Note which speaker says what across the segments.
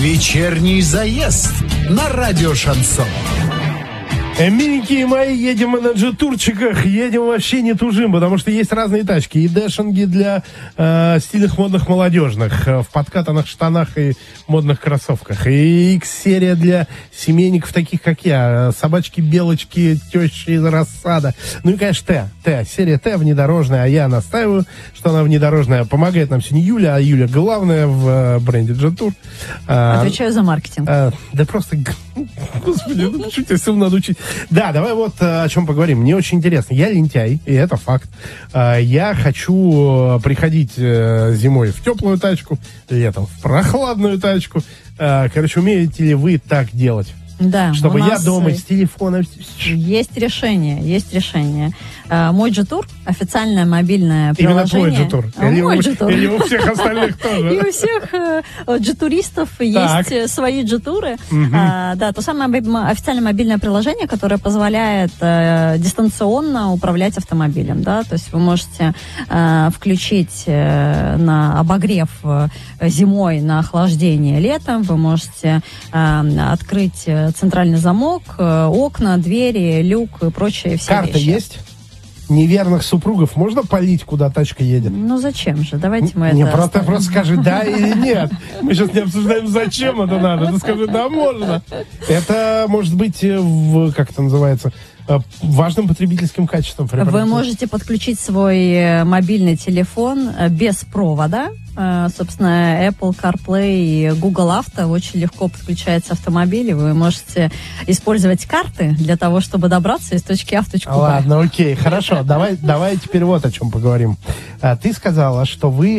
Speaker 1: Вечерний заезд на радио Шансон.
Speaker 2: Миленькие мои, едем мы на джет-турчиках, едем вообще не тужим, потому что есть разные тачки. И дэшинги для стильных, модных, молодежных, в подкатанных штанах и модных кроссовках. И X-серия для семейников, таких как я. Собачки, белочки, тещи из рассада. Ну и, конечно, серия Т внедорожная, а я настаиваю, что она внедорожная. Помогает нам сегодня Юля, а Юля главная в бренде джет-тур.
Speaker 3: Отвечаю за маркетинг.
Speaker 2: Да просто, господи, ну чуть тебя всем надо учить. Да, давай вот о чем поговорим. Мне очень интересно. Я лентяй, и это факт. Я хочу приходить зимой в теплую тачку, летом в прохладную тачку. Короче, умеете ли вы так делать?
Speaker 3: Да,
Speaker 2: чтобы я дома с телефона...
Speaker 3: Есть решение. Мой джет-тур, официальное мобильное приложение.
Speaker 2: Именно твой джет-тур? Или у всех остальных тоже?
Speaker 3: И у всех джетуристов есть свои джет-туры. Да, то самое официальное мобильное приложение, которое позволяет дистанционно управлять автомобилем. Да? То есть вы можете включить на обогрев зимой, на охлаждение летом. Вы можете открыть центральный замок, окна, двери, люк и прочие все
Speaker 2: вещи. Карта есть? Неверных супругов можно полить, куда тачка едет?
Speaker 3: Ну зачем же? Давайте мы
Speaker 2: не, просто скажи да или нет. Мы сейчас не обсуждаем, зачем это надо. Ты скажи, да, можно. Это может быть, как это называется, важным потребительским качеством.
Speaker 3: Вы можете подключить свой мобильный телефон без провода. Собственно, Apple CarPlay и Google Auto очень легко подключается автомобиль, и вы можете использовать карты для того, чтобы добраться из точки А в точку Б.
Speaker 2: Ладно, окей, хорошо. Давай теперь вот о чем поговорим. Ты сказала, что вы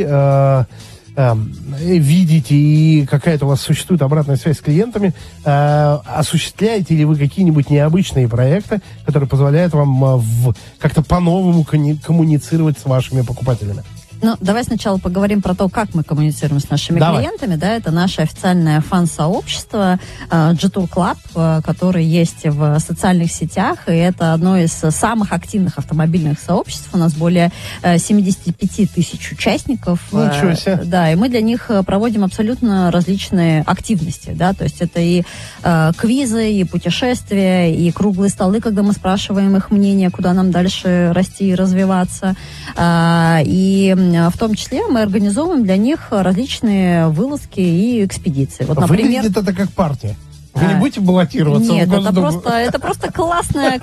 Speaker 2: видите, и какая-то у вас существует обратная связь с клиентами. Осуществляете ли вы какие-нибудь необычные проекты, которые позволяют вам как-то по-новому коммуницировать с вашими покупателями?
Speaker 3: Ну, давай сначала поговорим про то, как мы коммуницируем с нашими клиентами. Да, это наше официальное фан-сообщество G-Tour Club, которое есть в социальных сетях, и это одно из самых активных автомобильных сообществ. У нас более 75 тысяч участников.
Speaker 2: Ничего себе.
Speaker 3: Да, и мы для них проводим абсолютно различные активности. Да, то есть это и квизы, и путешествия, и круглые столы, когда мы спрашиваем их мнение, куда нам дальше расти и развиваться. И в том числе мы организовываем для них различные вылазки и экспедиции. Вот, например,
Speaker 2: выглядит это как партия. Вы не будете баллотироваться?
Speaker 3: Нет, это просто классная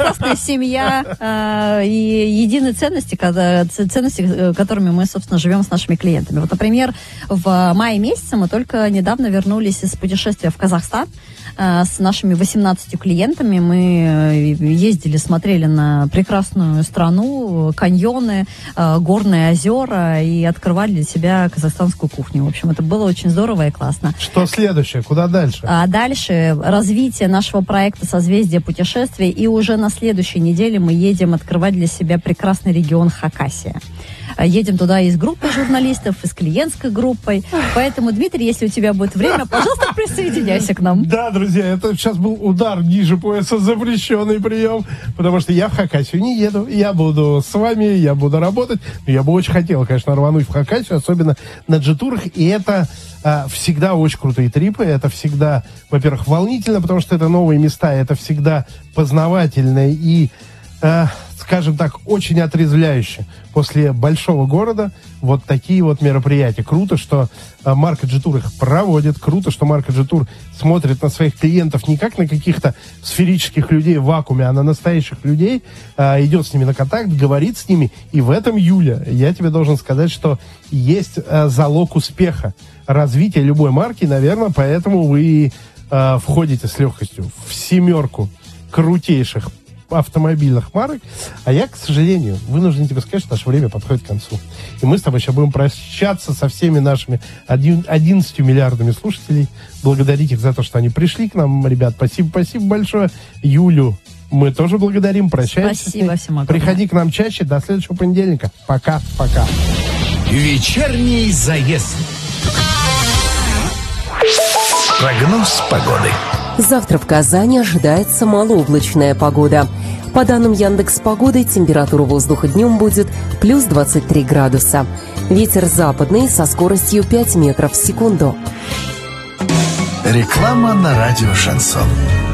Speaker 3: семья и единые ценности, которыми мы, собственно, живем с нашими клиентами. Вот, например, в мае месяце мы только недавно вернулись из путешествия в Казахстан. С нашими 18 клиентами мы ездили, смотрели на прекрасную страну, каньоны, горные озера и открывали для себя казахстанскую кухню. В общем, это было очень здорово и классно.
Speaker 2: Что следующее? Куда дальше?
Speaker 3: А дальше развитие нашего проекта «Созвездие путешествий». И уже на следующей неделе мы едем открывать для себя прекрасный регион Хакасия. Едем туда и с группой журналистов, и с клиентской группой. Поэтому, Дмитрий, если у тебя будет время, пожалуйста, присоединяйся к нам.
Speaker 2: Да, друзья, это сейчас был удар ниже пояса, запрещенный прием, потому что я в Хакасию не еду. Я буду с вами, я буду работать. Я бы очень хотел, конечно, рвануть в Хакасию, особенно на джет-турах. И это всегда очень крутые трипы. Это всегда, во-первых, волнительно, потому что это новые места. Это всегда познавательно и... скажем так, очень отрезвляюще. После большого города вот такие вот мероприятия. Круто, что марка G-Tour их проводит. Круто, что марка G-Tour смотрит на своих клиентов не как на каких-то сферических людей в вакууме, а на настоящих людей. Идет с ними на контакт, говорит с ними. И в этом, Юля, я тебе должен сказать, что есть залог успеха развития любой марки. Наверное, поэтому вы входите с легкостью в 7 крутейших автомобильных марок, а я, к сожалению, вынужден тебе сказать, что наше время подходит к концу. И мы с тобой сейчас будем прощаться со всеми нашими 11 миллиардами слушателей, благодарить их за то, что они пришли к нам. Ребят, спасибо большое. Юлю мы тоже благодарим, прощаемся.
Speaker 3: Спасибо всем огромное.
Speaker 2: Приходи к нам чаще, до следующего понедельника. Пока-пока.
Speaker 1: Вечерний заезд. Прогноз погоды.
Speaker 4: Завтра в Казани ожидается малооблачная погода. По данным Яндекс.Погоды, температура воздуха днем будет плюс 23 градуса. Ветер западный со скоростью 5 метров в секунду.
Speaker 1: Реклама на радио «Шансон».